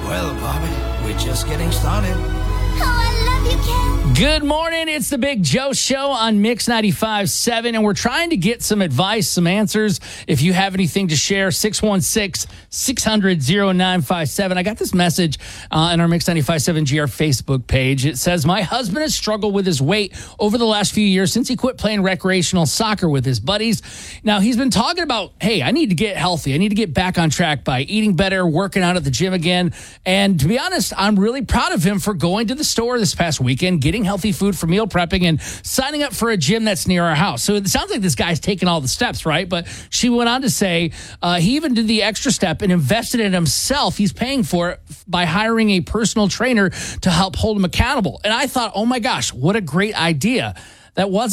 Well, Bobby, we're just getting started. Oh, I love you, Ken. Good morning. It's the Big Joe Show on Mix 95.7, and we're trying to get some advice, some answers. If you have anything to share, 616-600-0957. I got this message in our Mix 95.7 GR Facebook page. It says, my husband has struggled with his weight over the last few years since he quit playing recreational soccer with his buddies. Now, he's been talking about, hey, I need to get healthy. I need to get back on track by eating better, working out at the gym again. And to be honest, I'm really proud of him for going to the store this past weekend, getting healthy food for meal prepping, and signing up for a gym that's near our house. So it sounds like this guy's taking all the steps, right? But she went on to say he even did the extra step and invested in himself. He's paying for it by hiring a personal trainer to help hold him accountable. And I thought, oh my gosh, what a great idea. That wasn't